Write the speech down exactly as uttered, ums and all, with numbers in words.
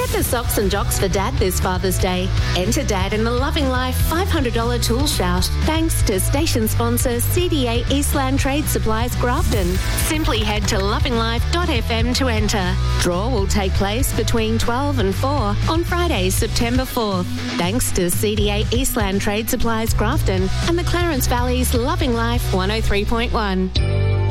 Get the socks and jocks for Dad this Father's Day. Enter Dad in the Loving Life five hundred dollars tool shout thanks to station sponsor C D A Eastland Trade Supplies Grafton. Simply head to loving life dot f m to enter. Draw will take place between twelve and four on Friday, September fourth. Thanks to C D A Eastland Trade Supplies Grafton and the Clarence Valley's Loving Life one oh three point one.